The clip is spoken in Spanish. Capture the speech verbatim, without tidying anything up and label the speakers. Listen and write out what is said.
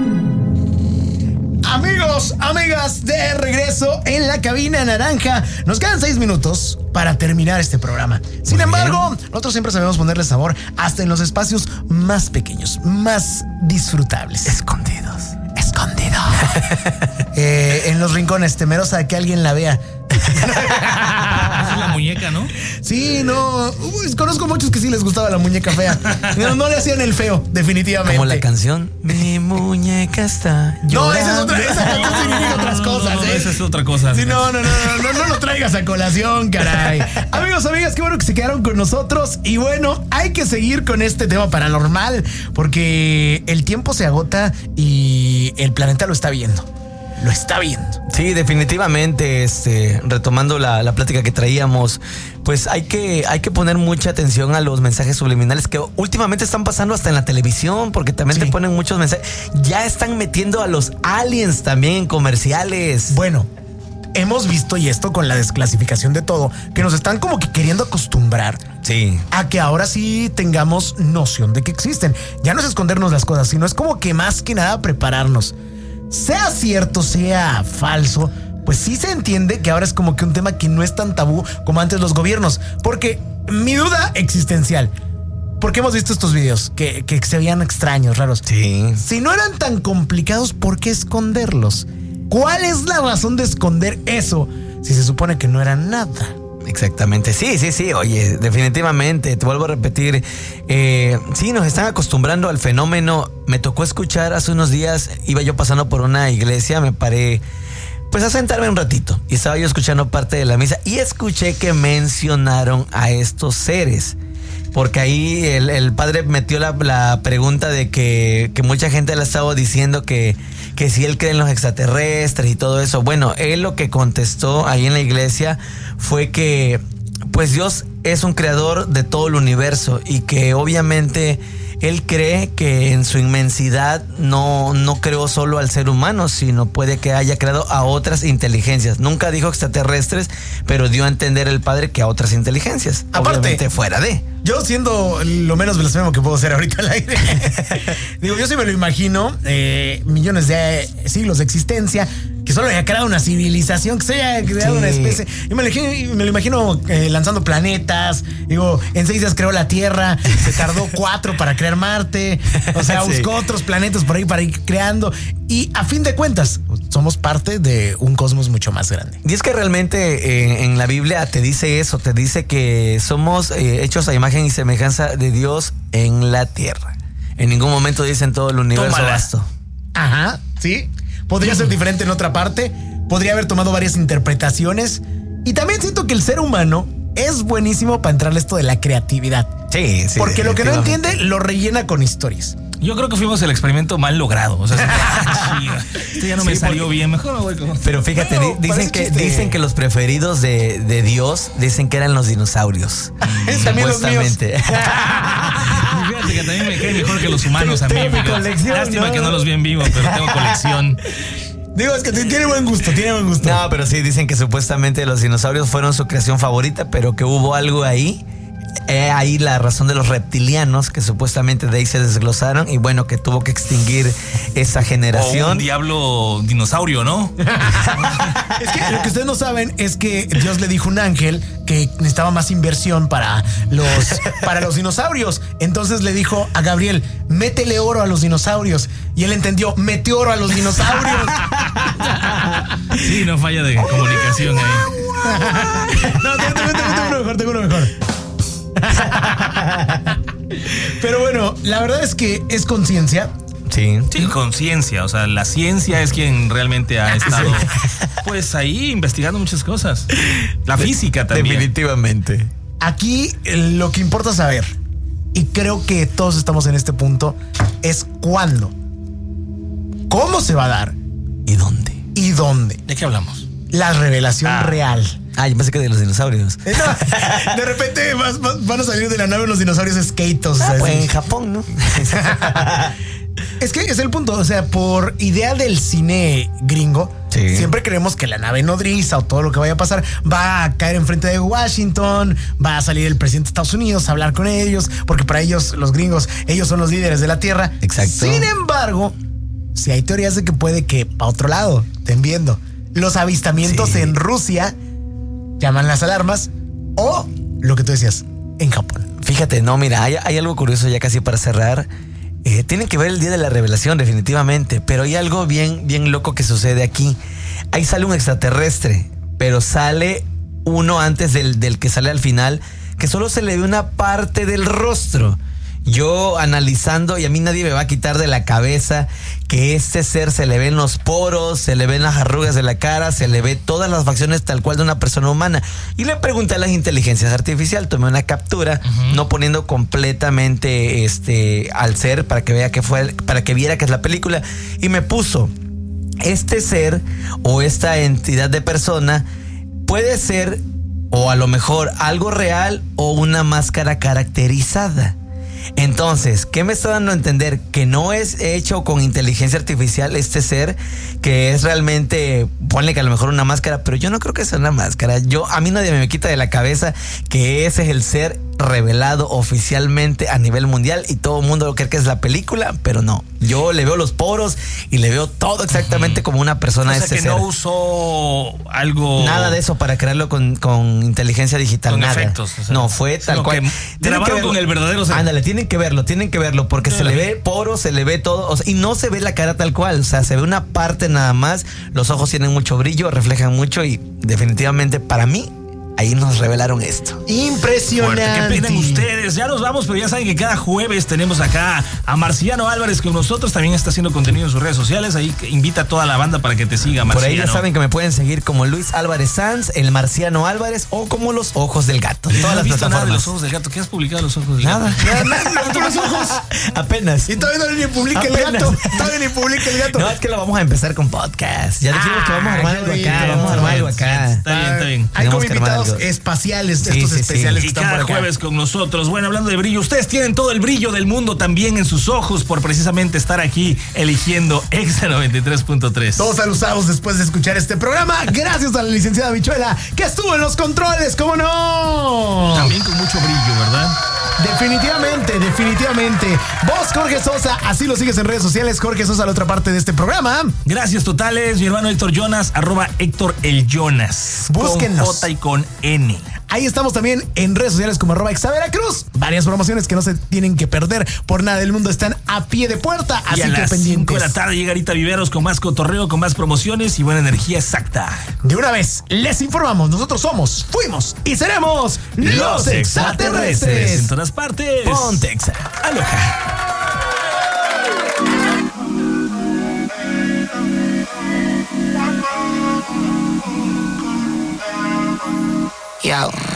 Speaker 1: Amigos, amigas, de regreso en la cabina naranja. Nos quedan seis minutos para terminar este programa. Sin Muy embargo, bien. nosotros siempre sabemos ponerle sabor hasta en los espacios más pequeños, más disfrutables.
Speaker 2: Escondidos.
Speaker 1: Escondido. eh, en los rincones, temerosa de que alguien la vea.
Speaker 3: Es la muñeca, ¿no?
Speaker 1: Sí, no. Uy, conozco muchos que sí les gustaba la muñeca fea. No, no le hacían el feo, definitivamente.
Speaker 2: Como la canción Mi muñeca está llorando.
Speaker 1: No, esa es otra, esa canción significa otras cosas,
Speaker 3: no, no,
Speaker 1: ¿eh?
Speaker 3: Esa es otra cosa.
Speaker 1: Sí, no, no, no, no, no, no lo traigas a colación, caray. Amigos, amigas, qué bueno que se quedaron con nosotros. Y bueno, hay que seguir con este tema paranormal porque el tiempo se agota y el planeta lo está viendo. Lo está viendo.
Speaker 2: Sí, definitivamente, este, retomando la, la plática que traíamos, pues hay que, hay que poner mucha atención a los mensajes subliminales que últimamente están pasando hasta en la televisión, porque también sí. te ponen muchos mensajes. Ya están metiendo a los aliens también en comerciales.
Speaker 1: Bueno, hemos visto, y esto con la desclasificación de todo, que nos están como que queriendo acostumbrar
Speaker 2: sí.
Speaker 1: a que ahora sí tengamos noción de que existen. Ya no es escondernos las cosas, sino es como que más que nada prepararnos. Sea cierto, sea falso, pues sí se entiende que ahora es como que un tema que no es tan tabú como antes los gobiernos. Porque mi duda existencial, porque hemos visto estos videos que, que se veían extraños, raros.
Speaker 2: Sí.
Speaker 1: Si no eran tan complicados, ¿por qué esconderlos? ¿Cuál es la razón de esconder eso si se supone que no era nada?
Speaker 2: Exactamente, sí, sí, sí, oye, definitivamente, te vuelvo a repetir, eh, sí, nos están acostumbrando al fenómeno. Me tocó escuchar hace unos días, iba yo pasando por una iglesia, me paré pues a sentarme un ratito y estaba yo escuchando parte de la misa y escuché que mencionaron a estos seres. Porque ahí el, el padre metió la, la pregunta de que, que mucha gente le ha estado diciendo que, que si él cree en los extraterrestres y todo eso. Bueno, él lo que contestó ahí en la iglesia fue que pues Dios es un creador de todo el universo y que obviamente él cree que en su inmensidad no, no creó solo al ser humano, sino puede que haya creado a otras inteligencias. Nunca dijo extraterrestres, pero dio a entender el padre que a otras inteligencias.
Speaker 1: Aparte,
Speaker 2: obviamente fuera de...
Speaker 1: Yo siendo lo menos blasfemo que puedo ser ahorita al aire, digo, yo sí me lo imagino, eh, millones de siglos de existencia, que solo haya creado una civilización, que se haya creado sí. una especie. Yo me lo imagino, me lo imagino eh, lanzando planetas. Digo, en seis días creó la Tierra, se tardó cuatro para crear Marte. O sea, sí. buscó otros planetas por ahí para ir creando. Y a fin de cuentas, somos parte de un cosmos mucho más grande.
Speaker 2: Y es que realmente eh, en la Biblia te dice eso, te dice que somos eh, hechos a imagen y semejanza de Dios en la tierra. En ningún momento dicen todo el universo
Speaker 1: Tómala.
Speaker 2: vasto.
Speaker 1: Ajá, sí. Podría ser diferente en otra parte. Podría haber tomado varias interpretaciones. Y también siento que el ser humano es buenísimo para entrarle esto de la creatividad.
Speaker 2: Sí, sí.
Speaker 1: Porque lo que no entiende lo rellena con historias.
Speaker 3: Yo creo que fuimos el experimento mal logrado. O sea, esto ya no sí, me salió porque... bien. Mejor me voy con...
Speaker 2: Pero fíjate, bueno, dicen que chiste. dicen que los preferidos de, de Dios dicen que eran los dinosaurios.
Speaker 1: También
Speaker 2: supuestamente.
Speaker 3: Los fíjate que también me caen mejor que los humanos a mí. Lástima ¿no? que no los vi en vivo, pero tengo colección.
Speaker 1: Digo, es que tiene buen gusto, tiene buen gusto.
Speaker 2: No, pero sí, dicen que supuestamente los dinosaurios fueron su creación favorita, pero que hubo algo ahí. Eh, ahí la razón de los reptilianos, que supuestamente de ahí se desglosaron y bueno, que tuvo que extinguir esa generación.
Speaker 3: O un diablo dinosaurio, ¿no?
Speaker 1: Es que lo que ustedes no saben es que Dios le dijo a un ángel que necesitaba más inversión para los, para los dinosaurios. Entonces le dijo a Gabriel, métele oro a los dinosaurios. Y él entendió, mete oro a los dinosaurios.
Speaker 3: Sí, no falla de comunicación ahí.
Speaker 1: No, tengo, tengo, tengo uno mejor, tengo uno mejor. Pero bueno, la verdad es que es conciencia.
Speaker 2: Sí.
Speaker 3: Sí, conciencia. O sea, la ciencia es quien realmente ha estado pues ahí investigando muchas cosas. La física también.
Speaker 2: Definitivamente.
Speaker 1: Aquí lo que importa saber, y creo que todos estamos en este punto, es cuándo, cómo se va a dar
Speaker 2: y dónde.
Speaker 1: ¿Y dónde?
Speaker 3: ¿De qué hablamos?
Speaker 1: La revelación
Speaker 3: ah.
Speaker 1: real.
Speaker 2: Ah, yo pensé que de los dinosaurios.
Speaker 1: No, de repente vas, vas, van a salir de la nave los dinosaurios skatos.
Speaker 2: Ah, pues en Japón, ¿no?
Speaker 1: Es que es el punto, o sea, por idea del cine gringo, sí. siempre creemos que la nave nodriza o todo lo que vaya a pasar va a caer enfrente de Washington, va a salir el presidente de Estados Unidos a hablar con ellos, porque para ellos, los gringos, ellos son los líderes de la Tierra.
Speaker 2: Exacto.
Speaker 1: Sin embargo, si hay teorías de que puede que para otro lado estén viendo los avistamientos
Speaker 2: Sí.
Speaker 1: en Rusia, llaman las alarmas, o lo que tú decías, en Japón.
Speaker 2: Fíjate, no, mira, hay, hay algo curioso ya casi para cerrar. Eh, tienen que ver el día de la revelación, definitivamente, pero hay algo bien, bien loco que sucede aquí. Ahí sale un extraterrestre, pero sale uno antes del, del que sale al final, que solo se le ve una parte del rostro. Yo analizando, y a mí nadie me va a quitar de la cabeza que este ser se le ven los poros, se le ven las arrugas de la cara, se le ve todas las facciones tal cual de una persona humana. Y le pregunté a las inteligencias artificiales, tomé una captura, uh-huh. no poniendo completamente este al ser para que vea que fue, para que viera que es la película, y me puso: este ser o esta entidad de persona puede ser o a lo mejor algo real o una máscara caracterizada. Entonces, ¿qué me está dando a entender? Que no es hecho con inteligencia artificial este ser, que es realmente, ponle que a lo mejor una máscara, pero yo no creo que sea una máscara. Yo, a mí nadie me quita de la cabeza que ese es el ser revelado oficialmente a nivel mundial y todo el mundo lo cree que es la película, pero no. Yo le veo los poros y le veo todo exactamente uh-huh. como una persona.
Speaker 3: O sea,
Speaker 2: ese
Speaker 3: que
Speaker 2: ser.
Speaker 3: No usó algo...
Speaker 2: Nada de eso para crearlo con, con inteligencia digital.
Speaker 3: Con
Speaker 2: nada.
Speaker 3: efectos. O sea,
Speaker 2: no, fue tal cual.
Speaker 3: Grabaron con el verdadero ser.
Speaker 2: Ándale, tienen que verlo, tienen que verlo, porque sí, se le ve poros, se le ve todo, o sea, y no se ve la cara tal cual, o sea, se ve una parte nada más, los ojos tienen mucho brillo, reflejan mucho y definitivamente para mí ahí nos revelaron esto.
Speaker 1: Impresionante.
Speaker 3: Fuerte. ¿Qué opinan ustedes? Ya nos vamos, pero ya saben que cada jueves tenemos acá a Marciano Álvarez con nosotros. También está haciendo contenido en sus redes sociales. Ahí invita a toda la banda para que te siga, Marciano.
Speaker 2: Por ahí ya saben que me pueden seguir como Luis Álvarez Sanz, el Marciano Álvarez, o como Los Ojos del Gato.
Speaker 3: No
Speaker 2: todas
Speaker 3: he
Speaker 2: las
Speaker 3: visto
Speaker 2: plataformas.
Speaker 3: nada de Los Ojos del Gato. ¿Qué has publicado Los Ojos del
Speaker 2: Nada.
Speaker 3: Gato?
Speaker 1: Nada. Los ojos.
Speaker 2: Apenas.
Speaker 1: Y todavía no ni publica el
Speaker 2: Apenas.
Speaker 1: gato. Todavía ni publica el gato.
Speaker 2: No, es que lo vamos a empezar con podcast. Ya dijimos
Speaker 1: Ah,
Speaker 2: que vamos a armar
Speaker 1: qué
Speaker 2: algo acá.
Speaker 1: bonito.
Speaker 2: Vamos a armar algo acá.
Speaker 3: Está bien, está bien.
Speaker 1: Hay como
Speaker 2: Tenemos que armar
Speaker 1: invitados
Speaker 2: algo.
Speaker 1: espaciales,
Speaker 2: Sí,
Speaker 1: estos
Speaker 2: sí, sí.
Speaker 1: especiales que
Speaker 3: Y
Speaker 1: están
Speaker 3: cada
Speaker 1: por acá.
Speaker 3: jueves con nosotros. Bueno, hablando de brillo, ustedes tienen todo el brillo del mundo también en sus ojos por precisamente estar aquí eligiendo Exa noventa y tres punto tres.
Speaker 1: Todos alusados después de escuchar este programa. Gracias a la licenciada Bichuela, que estuvo en los controles, ¿cómo no?
Speaker 3: También con mucho brillo, ¿verdad?
Speaker 1: Definitivamente, definitivamente. Vos, Jorge Sosa, así lo sigues en redes sociales. Jorge Sosa, la otra parte de este programa.
Speaker 3: Gracias totales, mi hermano Héctor Jonas, arroba Héctor el Jonas.
Speaker 1: Búsquennos.
Speaker 3: Con J y con N.
Speaker 1: Ahí estamos también en redes sociales como arroba exaveracruz. Varias promociones que no se tienen que perder por nada del mundo están a pie de puerta, así
Speaker 3: y a
Speaker 1: que
Speaker 3: las cinco
Speaker 1: pendientes.
Speaker 3: de la tarde llega Rita Viveros con más cotorreo, con más promociones y buena energía exacta.
Speaker 1: De una vez, les informamos, nosotros somos, fuimos y seremos los extraterrestres.
Speaker 3: En todas partes.
Speaker 2: Ponte Exa.
Speaker 3: Aloha.
Speaker 4: Yo.